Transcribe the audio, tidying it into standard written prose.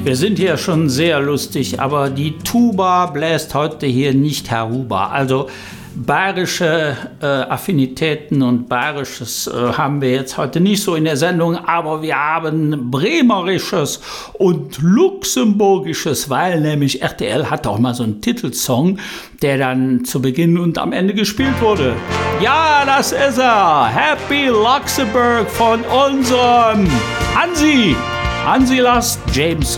Wir sind hier schon sehr lustig, aber die Tuba bläst heute hier nicht herüber. Also bayerische Affinitäten und bayerisches haben wir jetzt heute nicht so in der Sendung, aber wir haben bremerisches und luxemburgisches, weil nämlich RTL hat auch mal so einen Titelsong, der dann zu Beginn und am Ende gespielt wurde. Ja, das ist er! Happy Luxemburg von unserem Hansi Last James